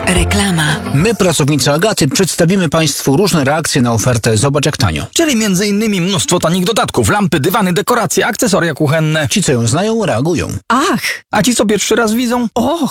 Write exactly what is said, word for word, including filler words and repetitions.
Reklama. My, pracownicy Agaty, przedstawimy Państwu różne reakcje na ofertę Zobacz jak tanio. Czyli między innymi mnóstwo tanich dodatków, lampy, dywany, dekoracje, akcesoria kuchenne. Ci, co ją znają, reagują. Ach! A ci, co pierwszy raz widzą? Och!